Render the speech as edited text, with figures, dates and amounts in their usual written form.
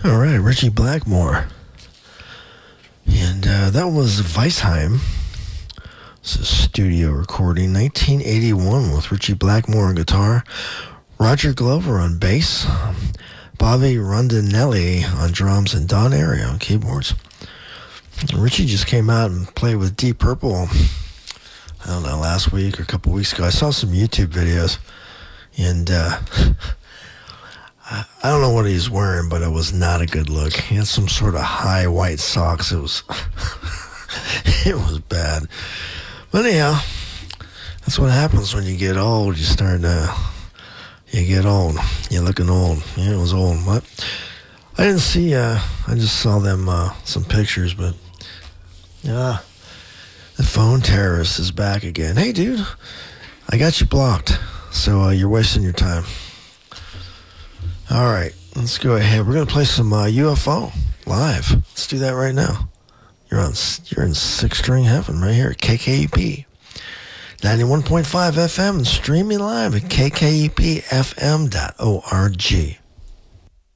All right, Richie Blackmore. And that was Weisheim. It's a studio recording, 1981, with Richie Blackmore on guitar, Roger Glover on bass, Bobby Rondinelli on drums, and Don Airey on keyboards. And Richie just came out and played with Deep Purple, I don't know, last week or a couple weeks ago. I saw some YouTube videos, and I don't know what he's wearing, but it was not a good look. He had some sort of high white socks. It was it was bad. But anyhow, that's what happens when you get old. You get old. You're looking old. Yeah, it was old. What? I didn't see, I just saw them, some pictures, but yeah, the phone terrorist is back again. Hey, dude, I got you blocked, so you're wasting your time. All right, let's go ahead. We're going to play some UFO live. Let's do that right now. You're in six-string heaven right here at KKEP 91.5 FM and streaming live at kkepfm.org.